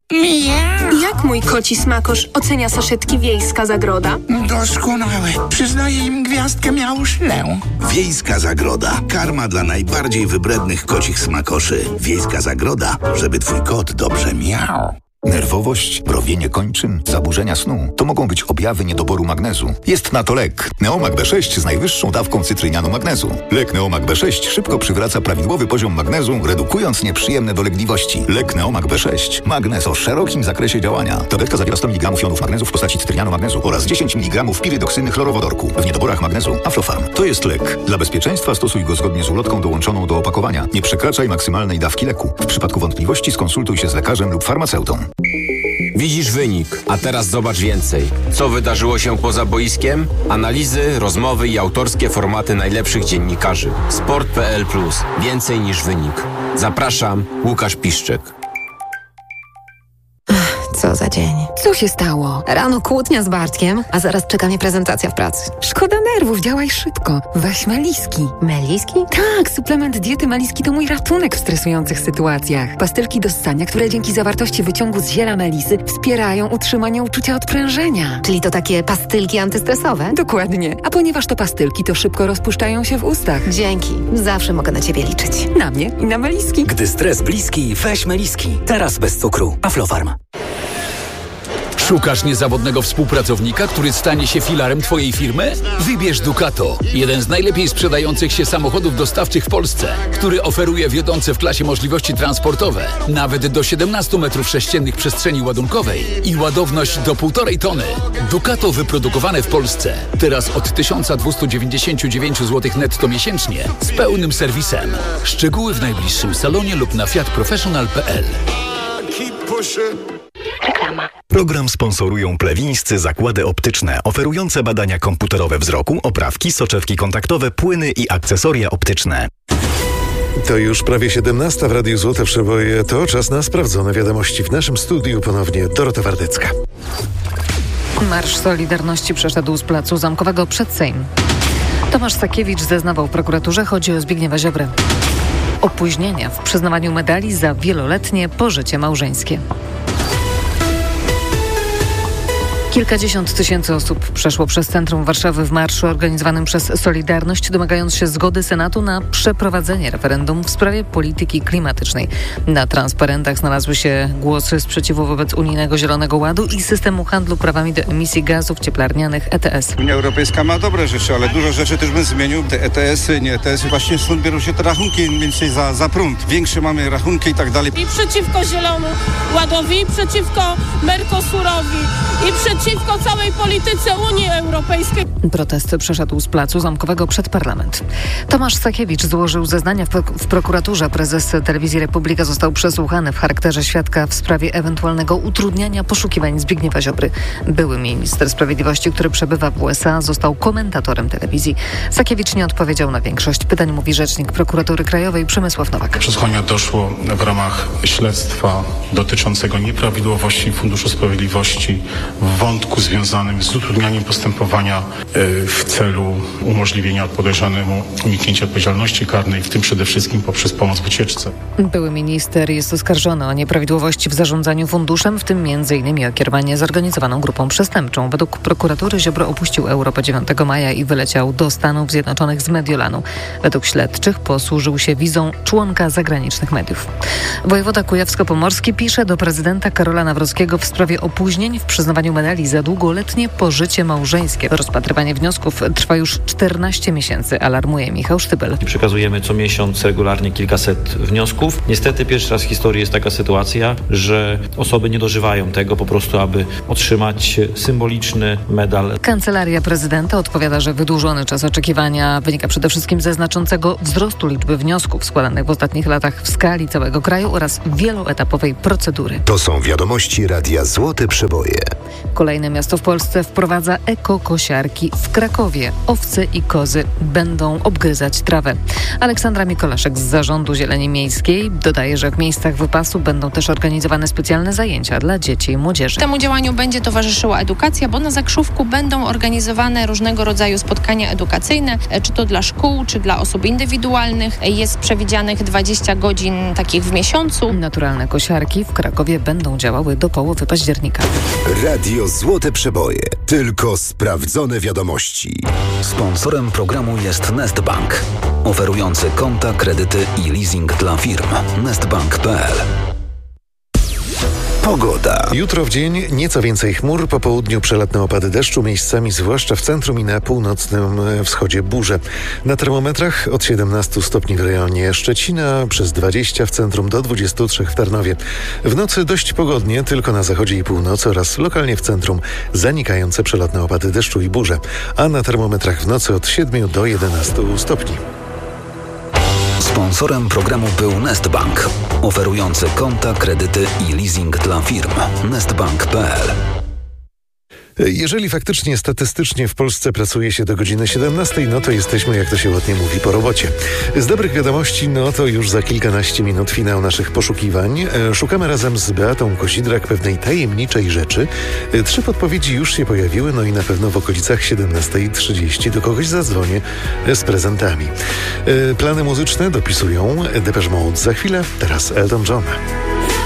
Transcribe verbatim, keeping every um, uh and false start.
Miau. Jak mój koci smakosz ocenia saszetki Wiejska Zagroda? Doskonałe. Przyznaję im gwiazdkę miał szlę. Wiejska Zagroda. Karma dla najbardziej wybrednych kocich smakoszy. Wiejska Zagroda, żeby twój kot dobrze miał. Nerwowość, mrowienie kończyn, zaburzenia snu to mogą być objawy niedoboru magnezu. Jest na to lek. Neomag B sześć z najwyższą dawką cytrynianu magnezu. Lek Neomag B sześć szybko przywraca prawidłowy poziom magnezu, redukując nieprzyjemne dolegliwości. Lek Neomag B sześć. Magnez o szerokim zakresie działania. Tabletka zawiera sto miligramów jonów magnezu w postaci cytrynianu magnezu oraz dziesięć miligramów pirydoksyny chlorowodorku. W niedoborach magnezu Aflofarm. To jest lek. Dla bezpieczeństwa stosuj go zgodnie z ulotką dołączoną do opakowania. Nie przekraczaj maksymalnej dawki leku. W przypadku wątpliwości skonsultuj się z lekarzem lub farmaceutą. Widzisz wynik, a teraz zobacz więcej. Co wydarzyło się poza boiskiem? Analizy, rozmowy i autorskie formaty najlepszych dziennikarzy. Sport kropka p l plus. Więcej niż wynik. Zapraszam, Łukasz Piszczek. Co za dzień. Co się stało? Rano kłótnia z Bartkiem, a zaraz czeka mnie prezentacja w pracy. Szkoda nerwów, działaj szybko. Weź Meliski. Meliski? Tak, suplement diety Meliski to mój ratunek w stresujących sytuacjach. Pastylki do ssania, które dzięki zawartości wyciągu z ziela melisy wspierają utrzymanie uczucia odprężenia. Czyli to takie pastylki antystresowe? Dokładnie. A ponieważ to pastylki, to szybko rozpuszczają się w ustach. Dzięki. Zawsze mogę na ciebie liczyć. Na mnie i na Meliski. Gdy stres bliski, weź Meliski. Teraz bez cukru. Aflofarm. Szukasz niezawodnego współpracownika, który stanie się filarem twojej firmy? Wybierz Ducato, jeden z najlepiej sprzedających się samochodów dostawczych w Polsce, który oferuje wiodące w klasie możliwości transportowe, nawet do siedemnaście metrów sześciennych przestrzeni ładunkowej i ładowność do półtorej tony. Ducato wyprodukowane w Polsce, teraz od tysiąc dwieście dziewięćdziesiąt dziewięć złotych netto miesięcznie, z pełnym serwisem. Szczegóły w najbliższym salonie lub na fiat professional kropka p l. Reklama. Program sponsorują plewińscy zakłady optyczne, oferujące badania komputerowe wzroku, oprawki, soczewki kontaktowe, płyny i akcesoria optyczne. To już prawie siedemnasta w Radiu Złote Przeboje. To czas na sprawdzone wiadomości. W naszym studiu ponownie Dorota Wardycka. Marsz Solidarności przeszedł z placu Zamkowego przed Sejm. Tomasz Sakiewicz zeznawał w prokuraturze, chodzi o Zbigniewa Ziobrę. Opóźnienia w przyznawaniu medali za wieloletnie pożycie małżeńskie. Kilkadziesiąt tysięcy osób przeszło przez centrum Warszawy w marszu organizowanym przez Solidarność, domagając się zgody Senatu na przeprowadzenie referendum w sprawie polityki klimatycznej. Na transparentach znalazły się głosy sprzeciwu wobec unijnego Zielonego Ładu i systemu handlu prawami do emisji gazów cieplarnianych E T S. Unia Europejska ma dobre rzeczy, ale dużo rzeczy też bym zmienił. Te E T S-y, nie E T S-y, właśnie stąd biorą się te rachunki mniej więcej za, za prąd. Większe mamy rachunki i tak dalej. I przeciwko Zielonemu Ładowi, i przeciwko Mercosurowi, i przeciwko przeciwko całej polityce Unii Europejskiej. Protest przeszedł z placu Zamkowego przed parlament. Tomasz Sakiewicz złożył zeznania w, pro- w prokuraturze. Prezes Telewizji Republika został przesłuchany w charakterze świadka w sprawie ewentualnego utrudniania poszukiwań Zbigniewa Ziobry. Były minister sprawiedliwości, który przebywa w U S A, został komentatorem telewizji. Sakiewicz nie odpowiedział na większość pytań, mówi rzecznik Prokuratury Krajowej Przemysław Nowak. Przesłuchania doszło w ramach śledztwa dotyczącego nieprawidłowości Funduszu Sprawiedliwości w wątku związanym z utrudnianiem postępowania w celu umożliwienia podejrzanemu uniknięcia odpowiedzialności karnej, w tym przede wszystkim poprzez pomoc w ucieczce. Były minister jest oskarżony o nieprawidłowości w zarządzaniu funduszem, w tym między innymi o kierowanie zorganizowaną grupą przestępczą. Według prokuratury Ziobro opuścił Europę dziewiątego maja i wyleciał do Stanów Zjednoczonych z Mediolanu. Według śledczych posłużył się wizą członka zagranicznych mediów. Wojewoda kujawsko-pomorski pisze do prezydenta Karola Nawrockiego w sprawie opóźnień w przyznawaniu medali za długoletnie pożycie małżeńskie. Rozpatrywanie wniosków trwa już czternaście miesięcy, alarmuje Michał Sztybel. Przekazujemy co miesiąc regularnie kilkaset wniosków. Niestety pierwszy raz w historii jest taka sytuacja, że osoby nie dożywają tego po prostu, aby otrzymać symboliczny medal. Kancelaria prezydenta odpowiada, że wydłużony czas oczekiwania wynika przede wszystkim ze znaczącego wzrostu liczby wniosków składanych w ostatnich latach w skali całego kraju oraz wieloetapowej procedury. To są wiadomości Radia Złote Przeboje. Kolej Kolejne miasto w Polsce wprowadza ekokosiarki w Krakowie. Owce i kozy będą obgryzać trawę. Aleksandra Mikolaszek z Zarządu Zieleni Miejskiej dodaje, że w miejscach wypasu będą też organizowane specjalne zajęcia dla dzieci i młodzieży. Temu działaniu będzie towarzyszyła edukacja, bo na Zakrzówku będą organizowane różnego rodzaju spotkania edukacyjne, czy to dla szkół, czy dla osób indywidualnych. Jest przewidzianych dwadzieścia godzin takich w miesiącu. Naturalne kosiarki w Krakowie będą działały do połowy października. Radio Złote Przeboje. Tylko sprawdzone wiadomości. Sponsorem programu jest Nestbank, oferujący konta, kredyty i leasing dla firm. nestbank kropka p l. Pogoda. Jutro w dzień nieco więcej chmur, po południu przelotne opady deszczu, miejscami zwłaszcza w centrum i na północnym wschodzie burze. Na termometrach od siedemnastu stopni w rejonie Szczecina, przez dwadzieścia w centrum do dwudziestu trzech w Tarnowie. W nocy dość pogodnie, tylko na zachodzie i północy oraz lokalnie w centrum zanikające przelotne opady deszczu i burze, a na termometrach w nocy od siedmiu do jedenastu stopni. Sponsorem programu był Nestbank, oferujący konta, kredyty i leasing dla firm. nestbank kropka p l. Jeżeli faktycznie statystycznie w Polsce pracuje się do godziny siedemnastej, no to jesteśmy, jak to się ładnie mówi, po robocie. Z dobrych wiadomości, no to już za kilkanaście minut finał naszych poszukiwań. Szukamy razem z Beatą Kozidrak pewnej tajemniczej rzeczy. Trzy podpowiedzi już się pojawiły, no i na pewno w okolicach siedemnasta trzydzieści do kogoś zadzwonię z prezentami. Plany muzyczne dopisują Depeche Mode za chwilę, teraz Elton John.